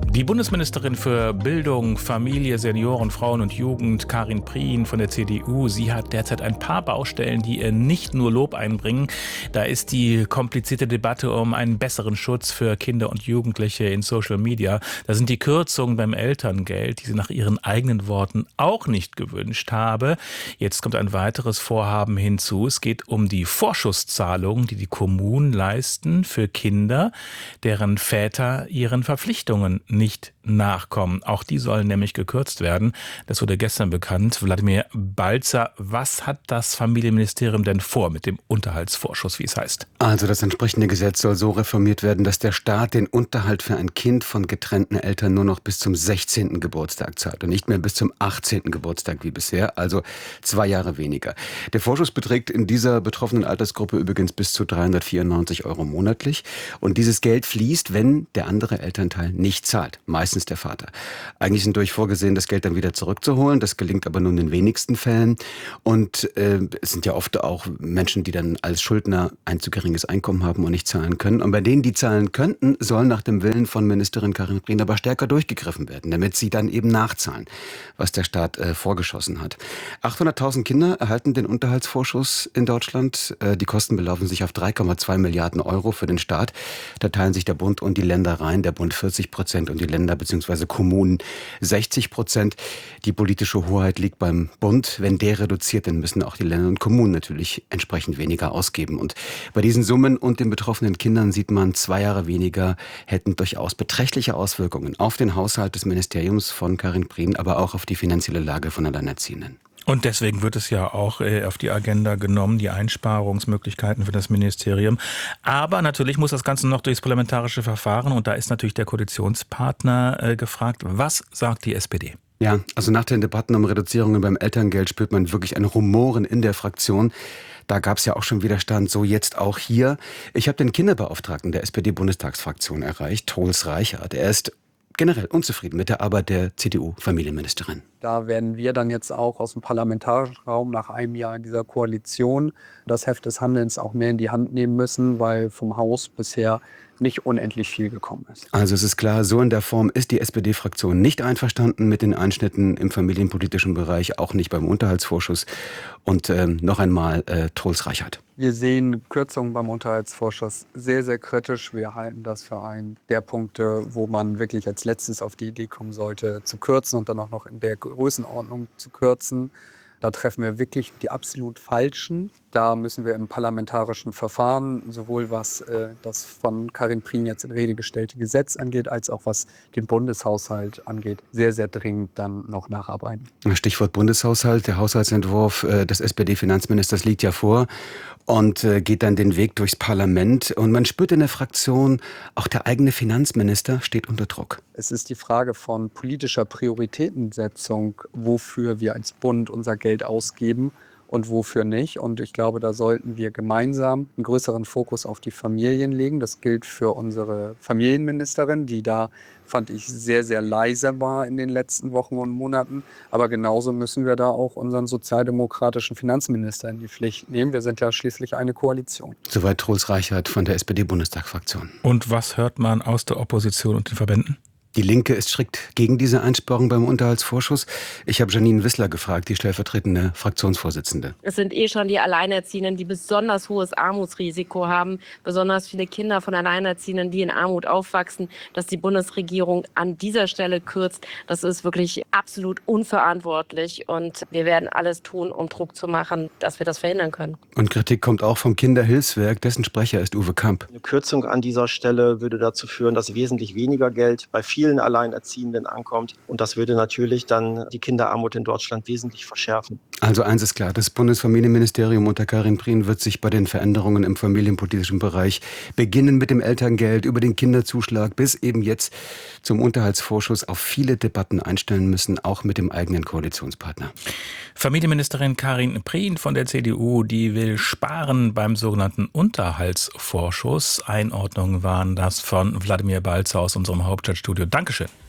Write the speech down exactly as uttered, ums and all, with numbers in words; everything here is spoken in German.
Die Bundesministerin für Bildung, Familie, Senioren, Frauen und Jugend, Karin Prien von der C D U, sie hat derzeit ein paar Baustellen, die ihr nicht nur Lob einbringen. Da ist die komplizierte Debatte um einen besseren Schutz für Kinder und Jugendliche in Social Media. Da sind die Kürzungen beim Elterngeld, die sie nach ihren eigenen Worten auch nicht gewünscht habe. Jetzt kommt ein weiteres Vorhaben hinzu. Es geht um die Vorschusszahlungen, die die Kommunen leisten für Kinder, deren Väter ihren Verpflichtungen nicht nachkommen. Auch die sollen nämlich gekürzt werden. Das wurde gestern bekannt. Wladimir Balzer, was hat das Familienministerium denn vor mit dem Unterhaltsvorschuss, wie es heißt? Also das entsprechende Gesetz soll so reformiert werden, dass der Staat den Unterhalt für ein Kind von getrennten Eltern nur noch bis zum sechzehnten Geburtstag zahlt und nicht mehr bis zum achtzehnten Geburtstag wie bisher, also zwei Jahre weniger. Der Vorschuss beträgt in dieser betroffenen Altersgruppe übrigens bis zu dreihundertvierundneunzig Euro monatlich. Und dieses Geld fließt, wenn der andere Elternteil nicht zahlt. Meistens der Vater. Eigentlich sind durch vorgesehen, das Geld dann wieder zurückzuholen. Das gelingt aber nur in den wenigsten Fällen. Und äh, es sind ja oft auch Menschen, die dann als Schuldner ein zu geringes Einkommen haben und nicht zahlen können. Und bei denen, die zahlen könnten, soll nach dem Willen von Ministerin Karin Prien aber stärker durchgegriffen werden, damit sie dann eben nachzahlen, was der Staat äh, vorgeschossen hat. achthunderttausend Kinder erhalten den Unterhaltsvorschuss in Deutschland. Äh, die Kosten belaufen sich auf drei Komma zwei Milliarden Euro für den Staat. Da teilen sich der Bund und die Länder rein. Der Bund vierzig Prozent und die Länder bzw. Kommunen sechzig Prozent. Die politische Hoheit liegt beim Bund. Wenn der reduziert, dann müssen auch die Länder und Kommunen natürlich entsprechend weniger ausgeben. Und bei diesen Summen und den betroffenen Kindern sieht man, zwei Jahre weniger hätten durchaus beträchtliche Auswirkungen auf den Haushalt des Ministeriums von Karin Prien, aber auch auf die finanzielle Lage von Alleinerziehenden. Und deswegen wird es ja auch äh, auf die Agenda genommen, die Einsparungsmöglichkeiten für das Ministerium. Aber natürlich muss das Ganze noch durchs parlamentarische Verfahren. Und da ist natürlich der Koalitionspartner äh, gefragt. Was sagt die S P D? Ja, also nach den Debatten um Reduzierungen beim Elterngeld spürt man wirklich ein Rumoren in der Fraktion. Da gab es ja auch schon Widerstand, so jetzt auch hier. Ich habe den Kinderbeauftragten der S P D-Bundestagsfraktion erreicht, Troels Reichert. Er ist generell unzufrieden mit der Arbeit der C D U-Familienministerin. Da werden wir dann jetzt auch aus dem parlamentarischen Raum nach einem Jahr dieser Koalition das Heft des Handelns auch mehr in die Hand nehmen müssen, weil vom Haus bisher nicht unendlich viel gekommen ist. Also es ist klar, so in der Form ist die S P D-Fraktion nicht einverstanden mit den Einschnitten im familienpolitischen Bereich, auch nicht beim Unterhaltsvorschuss. Und ähm, noch einmal äh, Troels Reichert. Wir sehen Kürzungen beim Unterhaltsvorschuss sehr, sehr kritisch. Wir halten das für einen der Punkte, wo man wirklich als letztes auf die Idee kommen sollte, zu kürzen und dann auch noch in der Größenordnung zu kürzen. Da treffen wir wirklich die absolut Falschen. Da müssen wir im parlamentarischen Verfahren, sowohl was äh, das von Karin Prien jetzt in Rede gestellte Gesetz angeht, als auch was den Bundeshaushalt angeht, sehr, sehr dringend dann noch nacharbeiten. Stichwort Bundeshaushalt. Der Haushaltsentwurf äh, des S P D-Finanzministers liegt ja vor und äh, geht dann den Weg durchs Parlament. Und man spürt in der Fraktion, auch der eigene Finanzminister steht unter Druck. Es ist die Frage von politischer Prioritätensetzung, wofür wir als Bund unser Geld ausgeben und wofür nicht. Und ich glaube, da sollten wir gemeinsam einen größeren Fokus auf die Familien legen. Das gilt für unsere Familienministerin, die da, fand ich, sehr, sehr leise war in den letzten Wochen und Monaten. Aber genauso müssen wir da auch unseren sozialdemokratischen Finanzminister in die Pflicht nehmen. Wir sind ja schließlich eine Koalition. Soweit Troels Reichert von der S P D-Bundestagsfraktion. Und was hört man aus der Opposition und den Verbänden? Die Linke ist strikt gegen diese Einsparung beim Unterhaltsvorschuss. Ich habe Janine Wissler gefragt, die stellvertretende Fraktionsvorsitzende. Es sind eh schon die Alleinerziehenden, die besonders hohes Armutsrisiko haben, besonders viele Kinder von Alleinerziehenden, die in Armut aufwachsen. Dass die Bundesregierung an dieser Stelle kürzt, das ist wirklich absolut unverantwortlich. Und wir werden alles tun, um Druck zu machen, dass wir das verhindern können. Und Kritik kommt auch vom Kinderhilfswerk, dessen Sprecher ist Uwe Kamp. Eine Kürzung an dieser Stelle würde dazu führen, dass wesentlich weniger Geld bei vielen Alleinerziehenden ankommt. Und das würde natürlich dann die Kinderarmut in Deutschland wesentlich verschärfen. Also eins ist klar, das Bundesfamilienministerium unter Karin Prien wird sich bei den Veränderungen im familienpolitischen Bereich beginnen mit dem Elterngeld über den Kinderzuschlag bis eben jetzt zum Unterhaltsvorschuss auf viele Debatten einstellen müssen, auch mit dem eigenen Koalitionspartner. Familienministerin Karin Prien von der C D U, die will sparen beim sogenannten Unterhaltsvorschuss. Einordnungen waren das von Wladimir Balzer aus unserem Hauptstadtstudio. Dankeschön.